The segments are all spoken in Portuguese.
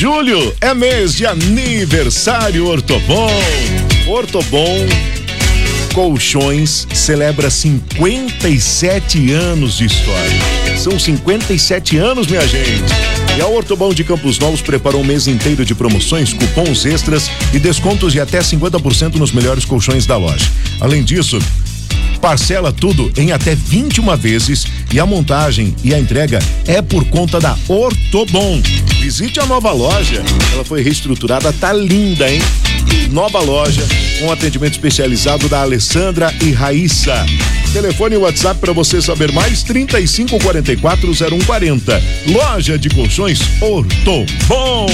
Julho é mês de aniversário Ortobon. Ortobon Colchões celebra 57 anos de história. São 57 anos, minha gente. E a Ortobon de Campos Novos preparou um mês inteiro de promoções, cupons extras e descontos de até 50% nos melhores colchões da loja. Além disso, parcela tudo em até 21 vezes e a montagem e a entrega é por conta da Ortobon. Visite a nova loja, ela foi reestruturada, tá linda, hein? Nova loja com atendimento especializado da Alessandra e Raíssa. Telefone e WhatsApp para você saber mais, 3544-0140. Loja de colchões Ortobon.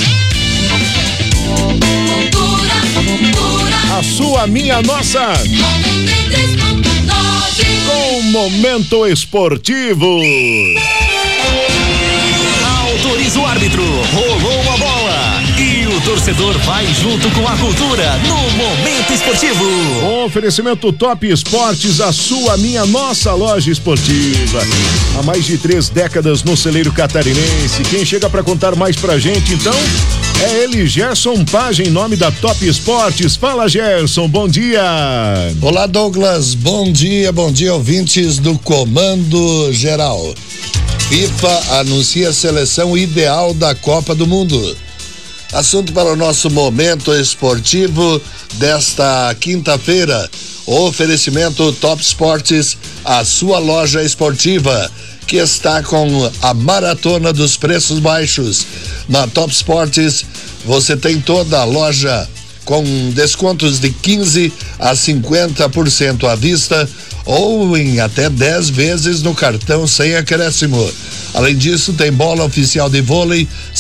A sua, minha, nossa. Com Momento Esportivo. Autoriza o árbitro, rolou a bola e o torcedor vai junto com a cultura no Momento Esportivo. Oferecimento Top Esportes, a sua, minha, nossa loja esportiva. Há mais de 3 décadas no celeiro catarinense. Quem chega para contar mais pra gente, então, é ele, Gerson Page, em nome da Top Esportes. Fala, Gerson, bom dia. Olá, Douglas, bom dia, ouvintes do Comando Geral. FIFA anuncia a seleção ideal da Copa do Mundo. Assunto para o nosso Momento Esportivo desta quinta-feira. Oferecimento Top Esportes, a sua loja esportiva, que está com a maratona dos preços baixos. Na Top Esportes, você tem toda a loja com descontos de 15% a 50% à vista ou em até 10 vezes no cartão sem acréscimo. Além disso, tem bola oficial de vôlei, R$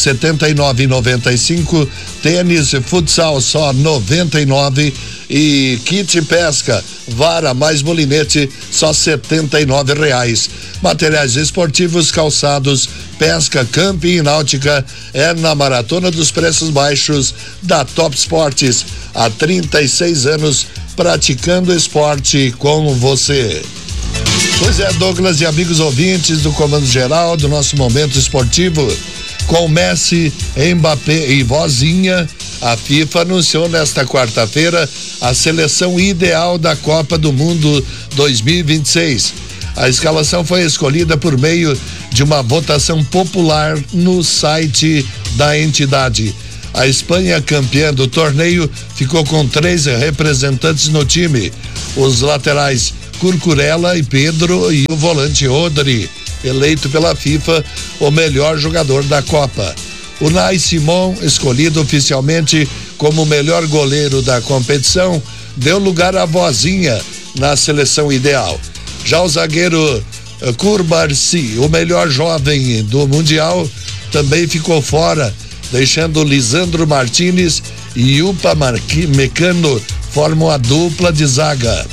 79,95, tênis e futsal só R$ 99 e kit pesca, vara mais molinete só R$ 79. Materiais esportivos, calçados, pesca, camping e náutica é na Maratona dos Preços Baixos da Top Esportes. Há 36 anos praticando esporte com você. Pois é, Douglas e amigos ouvintes do Comando Geral do nosso Momento Esportivo, com Messi, Mbappé e Vozinha, a FIFA anunciou nesta quarta-feira a seleção ideal da Copa do Mundo 2026. A escalação foi escolhida por meio de uma votação popular no site da entidade. A Espanha, campeã do torneio, ficou com 3 representantes no time. Os laterais Cucurella e Pedro e o volante Rodri, eleito pela FIFA o melhor jogador da Copa. Unai Simon, escolhido oficialmente como o melhor goleiro da competição, deu lugar à Vozinha na seleção ideal. Já o zagueiro Cubarsí, o melhor jovem do Mundial, também ficou fora, deixando Lisandro Martinez e Upa Mecano formam a dupla de zaga.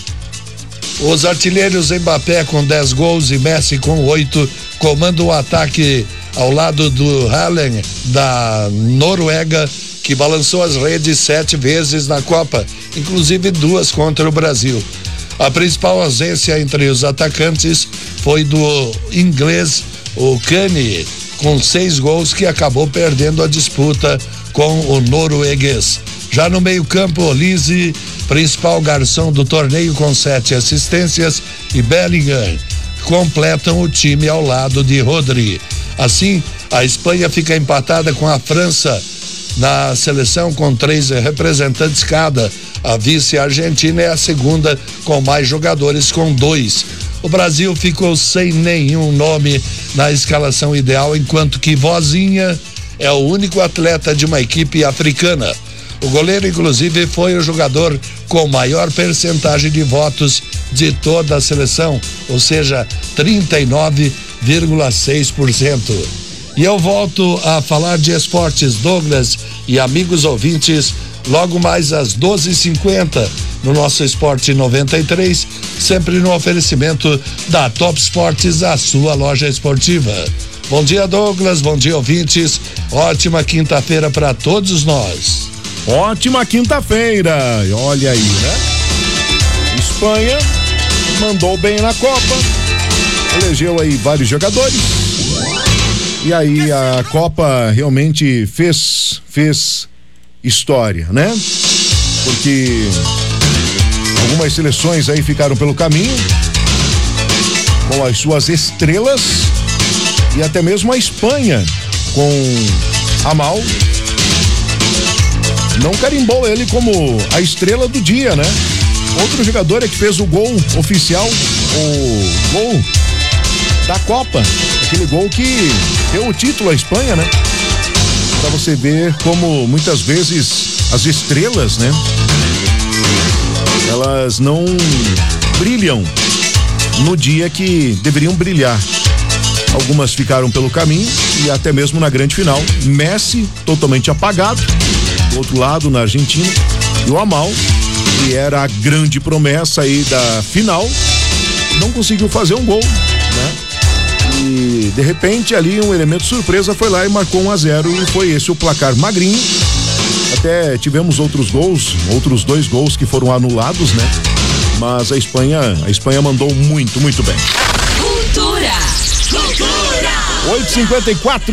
Os artilheiros Mbappé com 10 gols e Messi com 8 comandam o ataque ao lado do Haaland da Noruega, que balançou as redes 7 vezes na Copa, inclusive 2 contra o Brasil. A principal ausência entre os atacantes foi do inglês, o Kane, com 6 gols, que acabou perdendo a disputa com o norueguês. Já no meio-campo, Olise, principal garçom do torneio, com 7 assistências, e Bellingham completam o time ao lado de Rodri. Assim, a Espanha fica empatada com a França na seleção com 3 representantes cada. A vice-Argentina é a segunda com mais jogadores, com 2. O Brasil ficou sem nenhum nome na escalação ideal, enquanto que Vozinha é o único atleta de uma equipe africana. O goleiro, inclusive, foi o jogador com maior percentagem de votos de toda a seleção, ou seja, 39,6%. E eu volto a falar de esportes, Douglas e amigos ouvintes, logo mais às 12h50 no nosso Esporte 93, sempre no oferecimento da Top Esportes, a sua loja esportiva. Bom dia, Douglas, bom dia, ouvintes, ótima quinta-feira para todos nós. Ótima quinta-feira, olha aí, né? Espanha mandou bem na Copa, elegeu aí vários jogadores, E aí a Copa realmente fez história, né? Porque algumas seleções aí ficaram pelo caminho com as suas estrelas e até mesmo a Espanha com Amal não carimbou ele como a estrela do dia, né? Outro jogador é que fez o gol oficial, o gol da Copa, aquele gol que deu o título à Espanha, né? Pra você ver como muitas vezes as estrelas, né? Elas não brilham no dia que deveriam brilhar. Algumas ficaram pelo caminho e até mesmo na grande final. Messi totalmente apagado, do outro lado na Argentina, e o Amal, que era a grande promessa aí da final, não conseguiu fazer um gol, né? E de repente ali um elemento surpresa foi lá e marcou 1-0 e foi esse o placar magrinho. Até tivemos outros gols, outros 2 gols que foram anulados, né? Mas a Espanha mandou muito bem. Cultura. 8h54